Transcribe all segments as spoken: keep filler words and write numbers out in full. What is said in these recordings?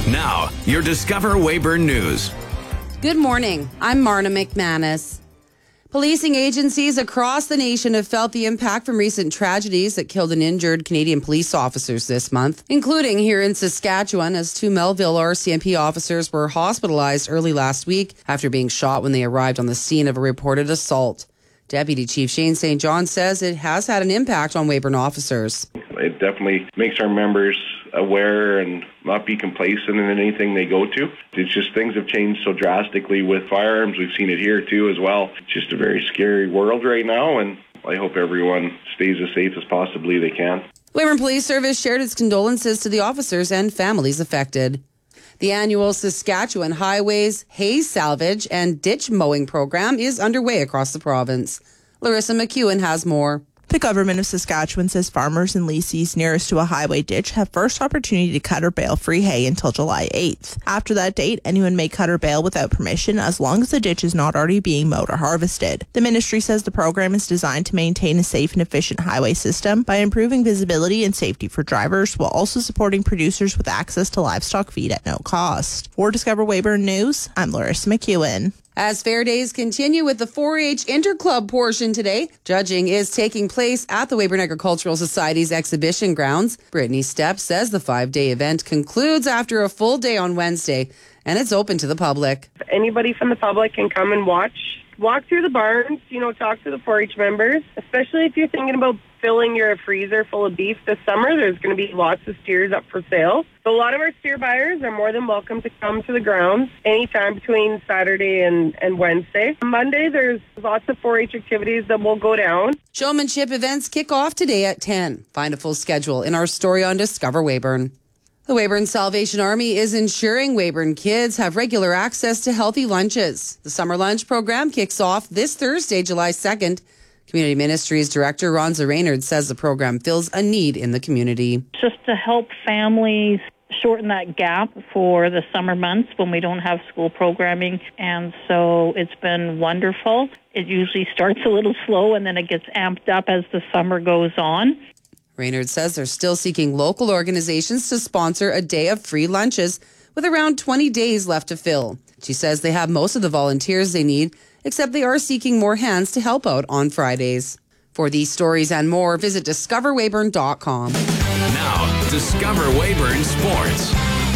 Now, your Discover Weyburn News. Good morning. I'm Marna McManus. Policing agencies across the nation have felt the impact from recent tragedies that killed and injured Canadian police officers this month, including here in Saskatchewan, as two Melville R C M P officers were hospitalized early last week after being shot when they arrived on the scene of a reported assault. Deputy Chief Shane Saint John says it has had an impact on Weyburn officers. It definitely makes our members aware and not be complacent in anything they go to. It's just things have changed so drastically with firearms. We've seen it here too as well. It's just a very scary world right now, and I hope everyone stays as safe as possibly they can. Weyburn Police Service shared its condolences to the officers and families affected. The annual Saskatchewan Highways Hay Salvage and Ditch Mowing program is underway across the province. Larissa McEwen has more. The government of Saskatchewan says farmers and lessees nearest to a highway ditch have first opportunity to cut or bale free hay until July eighth. After that date, anyone may cut or bale without permission as long as the ditch is not already being mowed or harvested. The ministry says the program is designed to maintain a safe and efficient highway system by improving visibility and safety for drivers while also supporting producers with access to livestock feed at no cost. For Discover Weyburn News, I'm Larissa McEwen. As fair days continue with the four H Interclub portion today, judging is taking place at the Weyburn Agricultural Society's exhibition grounds. Brittany Stepp says the five-day event concludes after a full day on Wednesday, and it's open to the public. Anybody from the public can come and watch. Walk through the barns, you know, talk to the four H members, especially if you're thinking about filling your freezer full of beef this summer. There's going to be lots of steers up for sale. So a lot of our steer buyers are more than welcome to come to the grounds anytime between Saturday and, and Wednesday. On Monday, there's lots of four H activities that will go down. Showmanship events kick off today at ten. Find a full schedule in our story on Discover Weyburn. The Weyburn Salvation Army is ensuring Weyburn kids have regular access to healthy lunches. The summer lunch program kicks off this Thursday, July second. Community Ministries Director Ronza Raynard says the program fills a need in the community. Just to help families shorten that gap for the summer months when we don't have school programming. And so it's been wonderful. It usually starts a little slow and then it gets amped up as the summer goes on. Raynard says they're still seeking local organizations to sponsor a day of free lunches with around twenty days left to fill. She says they have most of the volunteers they need, except they are seeking more hands to help out on Fridays. For these stories and more, visit discover weyburn dot com. Now, Discover Weyburn Sports.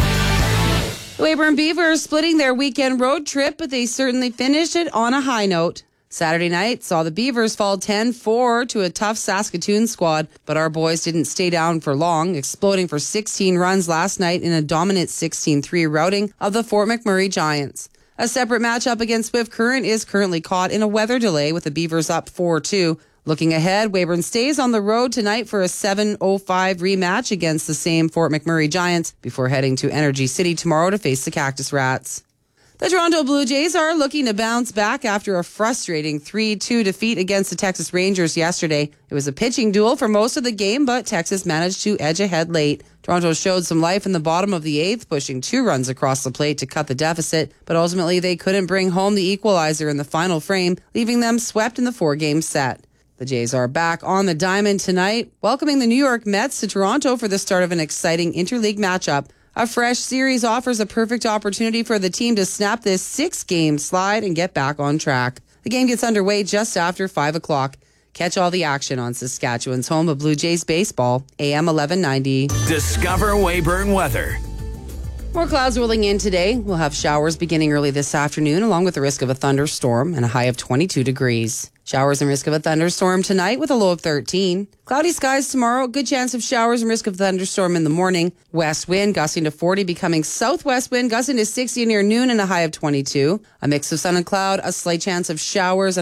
The Weyburn Beavers splitting their weekend road trip, but they certainly finished it on a high note. Saturday night saw the Beavers fall ten four to a tough Saskatoon squad, but our boys didn't stay down for long, exploding for sixteen runs last night in a dominant sixteen three routing of the Fort McMurray Giants. A separate matchup against Swift Current is currently caught in a weather delay with the Beavers up four two. Looking ahead, Weyburn stays on the road tonight for a seven oh five rematch against the same Fort McMurray Giants before heading to Energy City tomorrow to face the Cactus Rats. The Toronto Blue Jays are looking to bounce back after a frustrating three two defeat against the Texas Rangers yesterday. It was a pitching duel for most of the game, but Texas managed to edge ahead late. Toronto showed some life in the bottom of the eighth, pushing two runs across the plate to cut the deficit, but ultimately they couldn't bring home the equalizer in the final frame, leaving them swept in the four-game set. The Jays are back on the diamond tonight, welcoming the New York Mets to Toronto for the start of an exciting interleague matchup. A fresh series offers a perfect opportunity for the team to snap this six-game slide and get back on track. The game gets underway just after five o'clock. Catch all the action on Saskatchewan's home of Blue Jays baseball, A M eleven ninety. Discover Weyburn weather. More clouds rolling in today. We'll have showers beginning early this afternoon, along with the risk of a thunderstorm and a high of twenty-two degrees. Showers and risk of a thunderstorm tonight with a low of thirteen. Cloudy skies tomorrow. Good chance of showers and risk of thunderstorm in the morning. West wind gusting to forty, becoming southwest wind gusting to sixty near noon and a high of twenty-two. A mix of sun and cloud, a slight chance of showers and